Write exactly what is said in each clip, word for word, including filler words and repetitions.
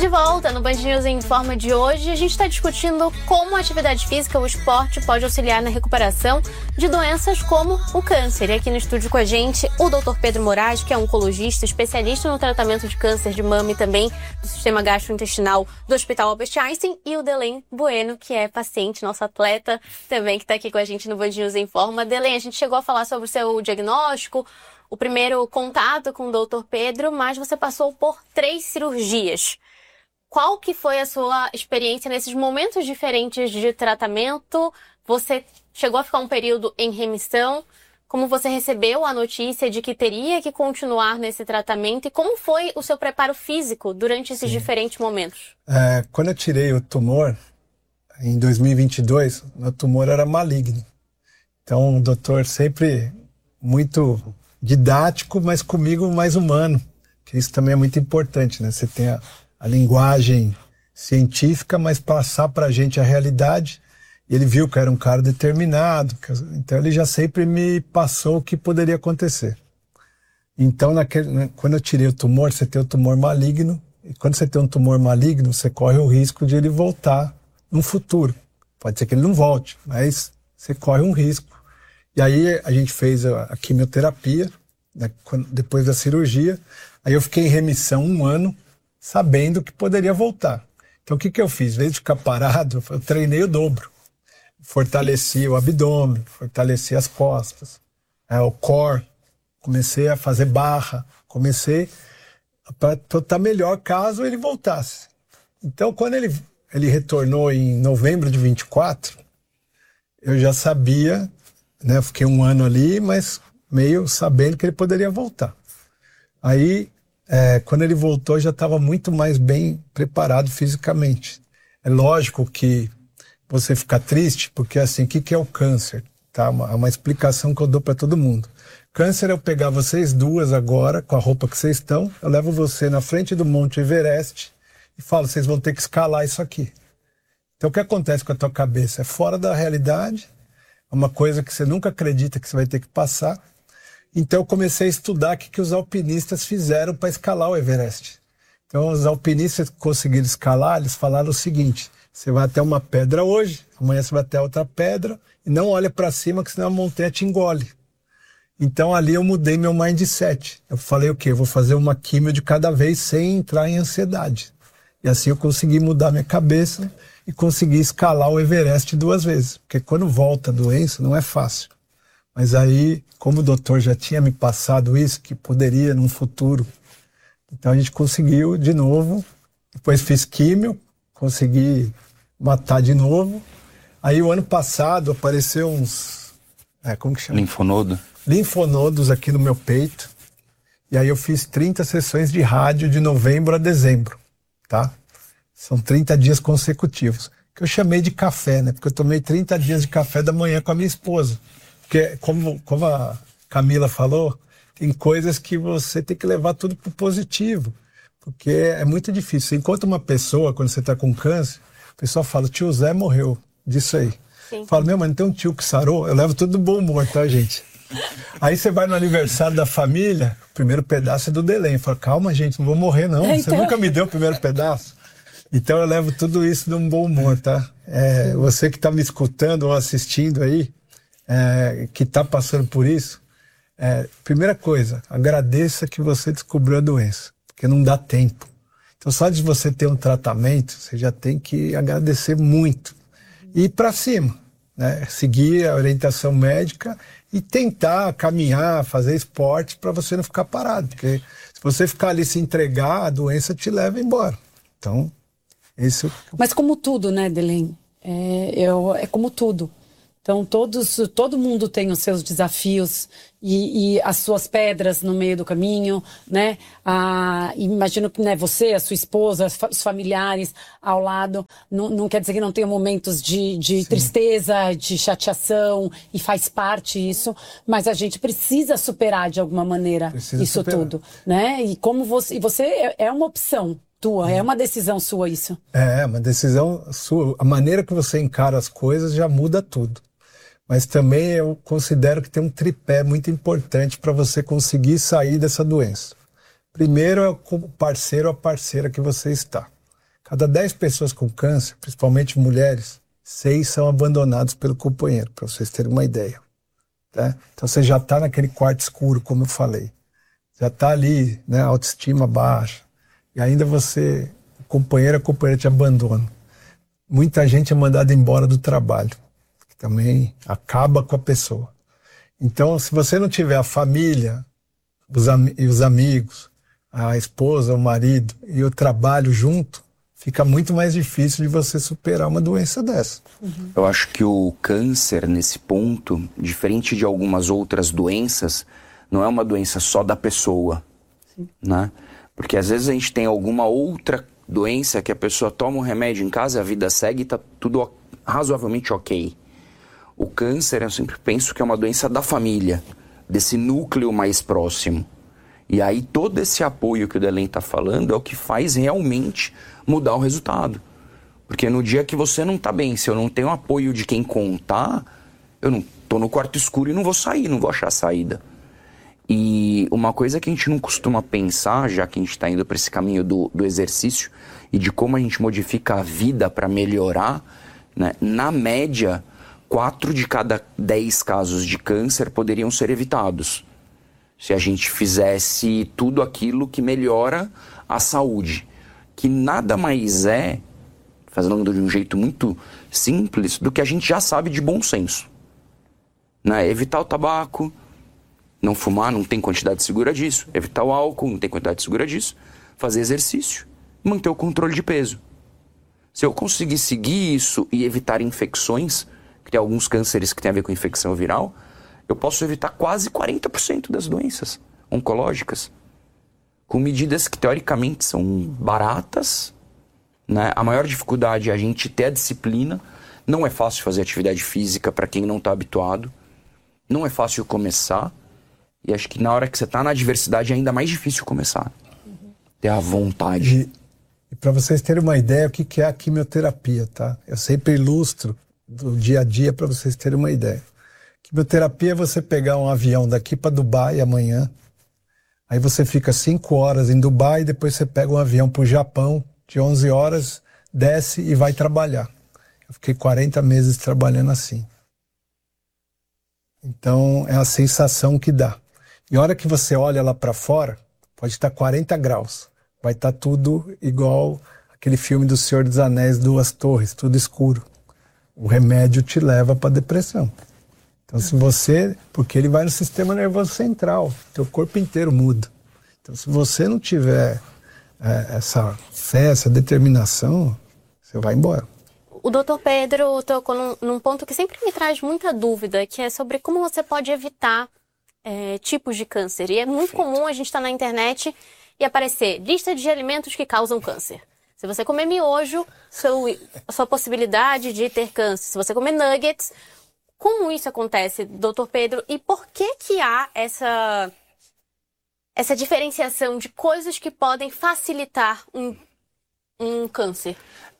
De volta no Band News em Informa de hoje, a gente está discutindo como a atividade física, o esporte, pode auxiliar na recuperação de doenças como o câncer. E aqui no estúdio com a gente, o doutor Pedro Moraes, que é oncologista, especialista no tratamento de câncer de mama e também do sistema gastrointestinal do Hospital Albert Einstein, e o Delém Bueno, que é paciente, nosso atleta, também que está aqui com a gente no Band News em Informa. Delém, a gente chegou a falar sobre o seu diagnóstico, o primeiro contato com o doutor Pedro, mas você passou por três cirurgias. Qual que foi a sua experiência nesses momentos diferentes de tratamento? Você chegou a ficar um período em remissão? Como você recebeu a notícia de que teria que continuar nesse tratamento? E como foi o seu preparo físico durante esses Sim. diferentes momentos? É, quando eu tirei o tumor, em dois mil e vinte e dois, o tumor era maligno. Então o doutor sempre muito didático, mas comigo mais humano. Que isso também é muito importante, né? Você tem a a linguagem científica, mas passar para a gente a realidade. Ele viu que eu era um cara determinado, então ele já sempre me passou o que poderia acontecer. Então, naquele, quando eu tirei o tumor, você tem o tumor maligno, e quando você tem um tumor maligno, você corre o risco de ele voltar no futuro. Pode ser que ele não volte, mas você corre um risco. E aí a gente fez a, a quimioterapia, né, quando, depois da cirurgia, aí eu fiquei em remissão um ano, sabendo que poderia voltar. Então o que, que eu fiz? Em vez de ficar parado, eu treinei o dobro. Fortaleci o abdômen, fortaleci as costas, é, o core, comecei a fazer barra, comecei para estar melhor caso ele voltasse. Então quando ele, ele retornou em novembro de vinte e quatro, eu já sabia, né, eu fiquei um ano ali, mas meio sabendo que ele poderia voltar. Aí É, quando ele voltou, já estava muito mais bem preparado fisicamente. É lógico que você fica triste, porque assim, o que, que é o câncer? Tá? Uma, uma explicação que eu dou para todo mundo. Câncer é eu pegar vocês duas agora, com a roupa que vocês estão, eu levo você na frente do Monte Everest e falo, vocês vão ter que escalar isso aqui. Então o que acontece com a tua cabeça? É fora da realidade, é uma coisa que você nunca acredita que você vai ter que passar. Então eu comecei a estudar o que, que os alpinistas fizeram para escalar o Everest. Então os alpinistas que conseguiram escalar, eles falaram o seguinte, você vai até uma pedra hoje, amanhã você vai até outra pedra, e não olha para cima, que senão a montanha te engole. Então ali eu mudei meu mindset. Eu falei o quê? Eu vou fazer uma quimio de cada vez sem entrar em ansiedade. E assim eu consegui mudar minha cabeça e consegui escalar o Everest duas vezes. Porque quando volta a doença não é fácil. Mas aí, como o doutor já tinha me passado isso, que poderia num futuro, então a gente conseguiu de novo, depois fiz químio, consegui matar de novo. Aí o ano passado apareceu uns, é, como que chama? Linfonodo. Linfonodos aqui no meu peito, e aí eu fiz trinta sessões de rádio de novembro a dezembro, tá? São trinta dias consecutivos, que eu chamei de café, né? Porque eu tomei trinta dias de café da manhã com a minha esposa. Porque, como, como a Camila falou, tem coisas que você tem que levar tudo pro positivo. Porque é muito difícil. Você encontra uma pessoa, quando você tá com câncer, o pessoal fala, tio Zé morreu disso aí. Sim. Fala, meu, mas não tem um tio que sarou? Eu levo tudo do bom humor, tá, gente? Aí você vai no aniversário da família, o primeiro pedaço é do Delém. Fala, calma, gente, não vou morrer, não. Então... Você nunca me deu o primeiro pedaço. Então eu levo tudo isso de um bom humor, tá? É, você que tá me escutando ou assistindo aí, É, que está passando por isso, é, primeira coisa, agradeça que você descobriu a doença, porque não dá tempo. Então só de você ter um tratamento, você já tem que agradecer muito. E ir para cima, né? Seguir a orientação médica e tentar caminhar, fazer esporte para você não ficar parado, porque se você ficar ali se entregar, a doença te leva embora. Então, isso... Mas como tudo, né, Delém? É, eu, é como tudo. Então, todos, todo mundo tem os seus desafios e, e as suas pedras no meio do caminho, né? Ah, imagino que, né, você, a sua esposa, os familiares ao lado, não, não quer dizer que não tenha momentos de, de tristeza, de chateação, e faz parte isso, mas a gente precisa superar de alguma maneira precisa isso superar. Tudo, né? E como você, e você é, é uma opção tua, é uma decisão sua isso. É, uma decisão sua. A maneira que você encara as coisas já muda tudo. Mas também eu considero que tem um tripé muito importante para você conseguir sair dessa doença. Primeiro é o parceiro ou a parceira que você está. Cada dez pessoas com câncer, principalmente mulheres, seis são abandonados pelo companheiro, para vocês terem uma ideia. Tá? Então você já está naquele quarto escuro, como eu falei. Já está ali, né, autoestima baixa. E ainda você, o companheiro, a companheira te abandona. Muita gente é mandada embora do trabalho, que também acaba com a pessoa. Então, se você não tiver a família os am- e os amigos, a esposa, o marido e o trabalho junto, fica muito mais difícil de você superar uma doença dessa. Uhum. Eu acho que o câncer, nesse ponto, diferente de algumas outras doenças, não é uma doença só da pessoa, Sim. né? Porque às vezes a gente tem alguma outra doença que a pessoa toma um remédio em casa, a vida segue e tá tudo razoavelmente ok. O câncer, eu sempre penso que é uma doença da família, desse núcleo mais próximo. E aí todo esse apoio que o Delen está falando é o que faz realmente mudar o resultado. Porque no dia que você não está bem, se eu não tenho apoio de quem contar, eu não tô no quarto escuro e não vou sair, não vou achar saída. E uma coisa que a gente não costuma pensar, já que a gente está indo para esse caminho do, do exercício e de como a gente modifica a vida para melhorar, né? Na média, quatro de cada dez casos de câncer poderiam ser evitados se a gente fizesse tudo aquilo que melhora a saúde, que nada mais é, fazendo de um jeito muito simples, do que a gente já sabe de bom senso, né? Evitar o tabaco, não fumar, não tem quantidade segura disso. Evitar o álcool, não tem quantidade segura disso. Fazer exercício, manter o controle de peso. Se eu conseguir seguir isso e evitar infecções, que tem alguns cânceres que tem a ver com infecção viral, eu posso evitar quase quarenta por cento das doenças oncológicas, com medidas que teoricamente são baratas, né? A maior dificuldade é a gente ter a disciplina. Não é fácil fazer atividade física para quem não está habituado. Não é fácil começar. E acho que na hora que você está na adversidade é ainda mais difícil começar. Uhum. Ter a vontade. E, e para vocês terem uma ideia, o que, que é a quimioterapia, tá? Eu sempre ilustro do dia a dia para vocês terem uma ideia. Quimioterapia é você pegar um avião daqui para Dubai amanhã, aí você fica cinco horas em Dubai, depois você pega um avião para o Japão de onze horas, desce e vai trabalhar. Eu fiquei quarenta meses trabalhando assim. Então é a sensação que dá. E a hora que você olha lá para fora, pode estar quarenta graus. Vai estar tudo igual aquele filme do Senhor dos Anéis, Duas Torres, tudo escuro. O remédio te leva para depressão. Então se você... Porque ele vai no sistema nervoso central. Teu corpo inteiro muda. Então se você não tiver é, essa fé, essa determinação, você vai embora. O doutor Pedro tocou num, num ponto que sempre me traz muita dúvida, que é sobre como você pode evitar é, tipos de câncer. E é muito comum a gente estar na internet e aparecer lista de alimentos que causam câncer. Se você comer miojo, seu, a sua possibilidade de ter câncer. Se você comer nuggets, como isso acontece, doutor Pedro? E por que que há essa, essa diferenciação de coisas que podem facilitar um, um câncer?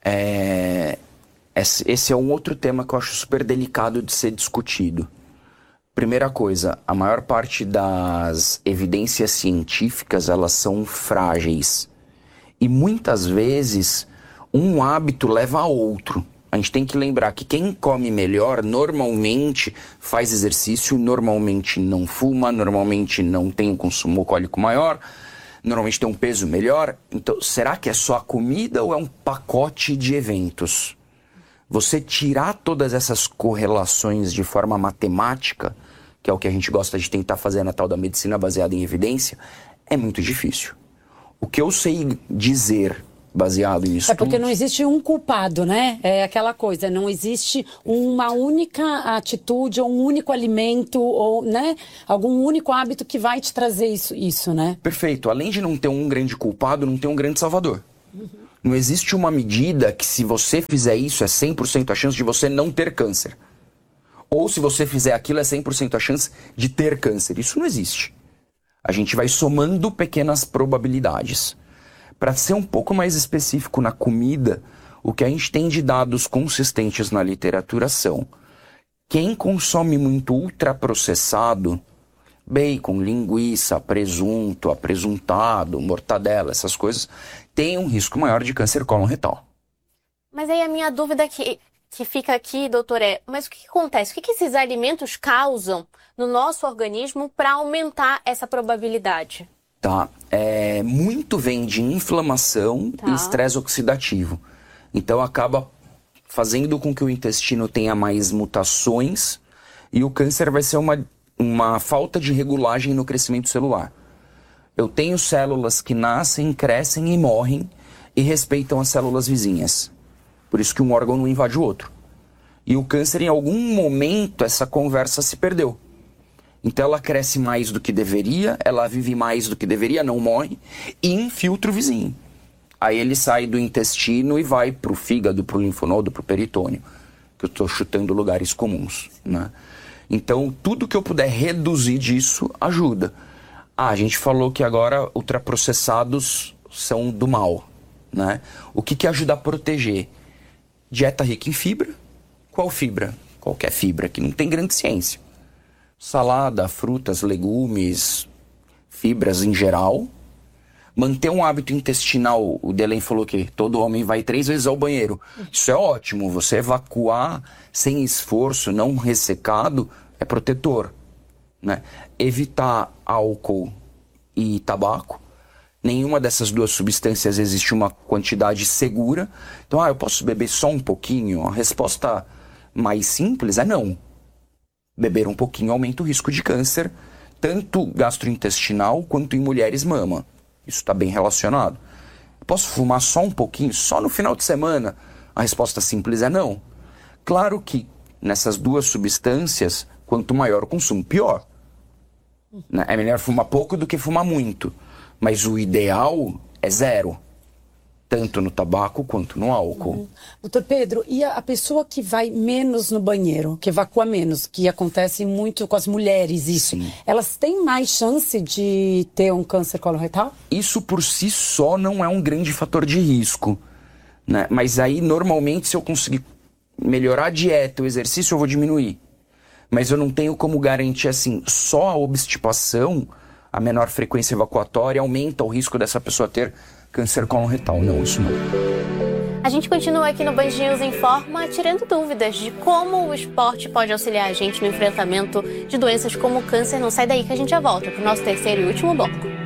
É... Esse é um outro tema que eu acho super delicado de ser discutido. Primeira coisa, a maior parte das evidências científicas, elas são frágeis. E muitas vezes, um hábito leva a outro. A gente tem que lembrar que quem come melhor, normalmente faz exercício, normalmente não fuma, normalmente não tem um consumo alcoólico maior, normalmente tem um peso melhor. Então, será que é só a comida ou é um pacote de eventos? Você tirar todas essas correlações de forma matemática, que é o que a gente gosta de tentar fazer na tal da medicina baseada em evidência, é muito difícil. O que eu sei dizer, baseado em estudos... É porque não existe um culpado, né? É aquela coisa, não existe uma única atitude ou um único alimento ou, né, algum único hábito que vai te trazer isso, isso, né? Perfeito. Além de não ter um grande culpado, não tem um grande salvador. Uhum. Não existe uma medida que se você fizer isso é cem por cento a chance de você não ter câncer. Ou se você fizer aquilo é cem por cento a chance de ter câncer. Isso não existe. A gente vai somando pequenas probabilidades. Para ser um pouco mais específico na comida, o que a gente tem de dados consistentes na literatura são: quem consome muito ultraprocessado bacon, linguiça, presunto, apresuntado, mortadela, essas coisas, têm um risco maior de câncer cólon retal. Mas aí a minha dúvida que, que fica aqui, doutor, é, mas o que, que acontece? O que, que esses alimentos causam no nosso organismo para aumentar essa probabilidade? Tá, é, muito vem de inflamação Tá. e estresse oxidativo. Então acaba fazendo com que o intestino tenha mais mutações e o câncer vai ser uma, uma falta de regulagem no crescimento celular. Eu tenho células que nascem, crescem e morrem e respeitam as células vizinhas. Por isso que um órgão não invade o outro. E o câncer, em algum momento, essa conversa se perdeu. Então ela cresce mais do que deveria, ela vive mais do que deveria, não morre, e infiltra o vizinho. Aí ele sai do intestino e vai pro fígado, pro linfonodo, pro peritônio. Que eu estou chutando lugares comuns, né? Então, tudo que eu puder reduzir disso, ajuda. Ah, a gente falou que agora ultraprocessados são do mal, né? O que que ajuda a proteger? Dieta rica em fibra. Qual fibra? Qualquer fibra, que não tem grande ciência. Salada, frutas, legumes, fibras em geral. Manter um hábito intestinal, o Delen falou que todo homem vai três vezes ao banheiro. Isso é ótimo, você evacuar sem esforço, não ressecado, é protetor, né? Evitar álcool e tabaco. Nenhuma dessas duas substâncias existe uma quantidade segura. Então, ah, eu posso beber só um pouquinho? A resposta mais simples é não. Beber um pouquinho aumenta o risco de câncer, tanto gastrointestinal quanto em mulheres mama. Isso está bem relacionado. Posso fumar só um pouquinho, só no final de semana? A resposta simples é não. Claro que nessas duas substâncias, quanto maior o consumo, pior. Né? É melhor fumar pouco do que fumar muito. Mas o ideal é zero. Tanto no tabaco quanto no álcool. Uhum. Doutor Pedro, e a, a pessoa que vai menos no banheiro, que evacua menos, que acontece muito com as mulheres isso, Sim. Elas têm mais chance de ter um câncer coloretal? Isso por si só não é um grande fator de risco, né? Mas aí, normalmente, se eu conseguir melhorar a dieta, o exercício, eu vou diminuir. Mas eu não tenho como garantir, assim, só a obstipação, a menor frequência evacuatória, aumenta o risco dessa pessoa ter câncer cólon retal. Não, isso não. A gente continua aqui no Band News Informa, tirando dúvidas de como o esporte pode auxiliar a gente no enfrentamento de doenças como o câncer. Não sai daí que a gente já volta para o nosso terceiro e último bloco.